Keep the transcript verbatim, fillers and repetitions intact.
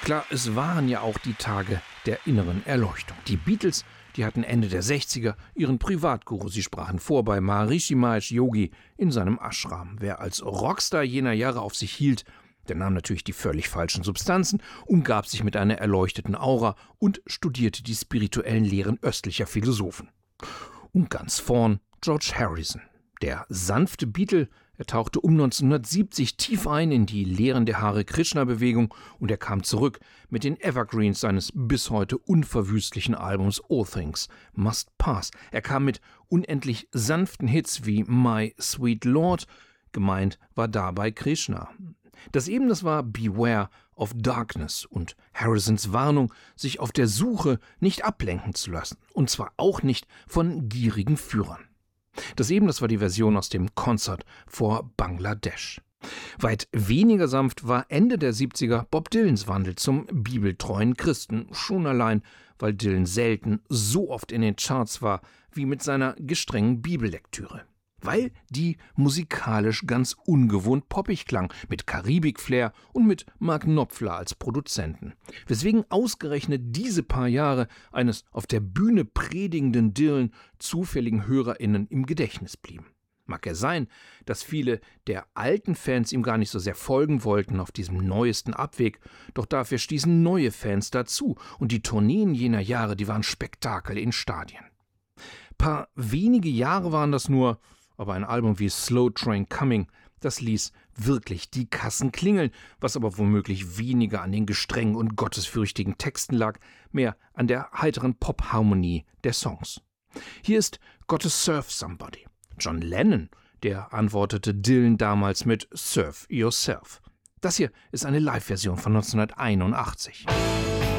Klar, es waren ja auch die Tage der inneren Erleuchtung. Die Beatles, die hatten Ende der sechziger ihren Privatguru. Sie sprachen vor bei Maharishi Mahesh Yogi in seinem Ashram. Wer als Rockstar jener Jahre auf sich hielt, der nahm natürlich die völlig falschen Substanzen, umgab sich mit einer erleuchteten Aura und studierte die spirituellen Lehren östlicher Philosophen. Und ganz vorn George Harrison, der sanfte Beatle. Er tauchte um neunzehnhundertsiebzig tief ein in die Lehren der Hare-Krishna-Bewegung und er kam zurück mit den Evergreens seines bis heute unverwüstlichen Albums All Things Must Pass. Er kam mit unendlich sanften Hits wie My Sweet Lord. Gemeint war dabei Krishna. Das eben, das war Beware of Darkness und Harrisons Warnung, sich auf der Suche nicht ablenken zu lassen. Und zwar auch nicht von gierigen Führern. Das eben, das war die Version aus dem Concert for Bangladesh. Weit weniger sanft war Ende der siebziger Bob Dylans Wandel zum bibeltreuen Christen, schon allein, weil Dylan selten so oft in den Charts war wie mit seiner gestrengen Bibellektüre. Weil die musikalisch ganz ungewohnt poppig klang, mit Karibik-Flair und mit Mark Knopfler als Produzenten. Weswegen ausgerechnet diese paar Jahre eines auf der Bühne predigenden Dylan zufälligen HörerInnen im Gedächtnis blieben. Mag ja sein, dass viele der alten Fans ihm gar nicht so sehr folgen wollten auf diesem neuesten Abweg, doch dafür stießen neue Fans dazu und die Tourneen jener Jahre, die waren Spektakel in Stadien. Paar wenige Jahre waren das nur, aber ein Album wie Slow Train Coming, das ließ wirklich die Kassen klingeln, was aber womöglich weniger an den gestrengen und gottesfürchtigen Texten lag, mehr an der heiteren Pop-Harmonie der Songs. Hier ist Gotta Serve Somebody. John Lennon, der antwortete Dylan damals mit Serve Yourself. Das hier ist eine Live-Version von neunzehnhunderteinundachtzig.